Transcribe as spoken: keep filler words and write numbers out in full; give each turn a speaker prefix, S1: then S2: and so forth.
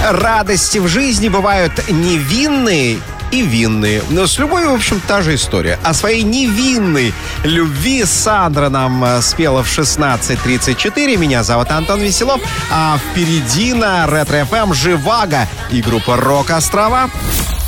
S1: Радости в жизни бывают невинные и винные. Но с любовью, в общем, та же история. О своей невинной любви Сандра нам спела в шестнадцать тридцать четыре. Меня зовут Антон Веселов. А впереди на Ретро-эф эм Живаго и группа «Рок-Острова».